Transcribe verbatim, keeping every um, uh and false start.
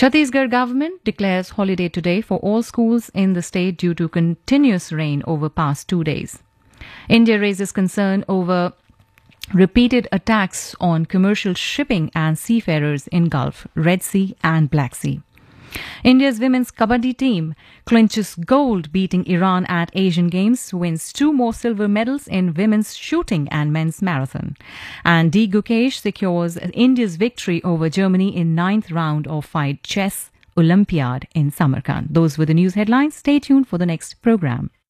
Chhattisgarh government declares holiday today for all schools in the state due to continuous rain over past two days. India raises concern over repeated attacks on commercial shipping and seafarers in Gulf, Red Sea and Black Sea. India's women's kabaddi team clinches gold, beating Iran at Asian Games, wins two more silver medals in women's shooting and men's marathon. And D. Gukesh secures India's victory over Germany in ninth round of FIDE Chess Olympiad in Samarkand. Those were the news headlines. Stay tuned for the next program.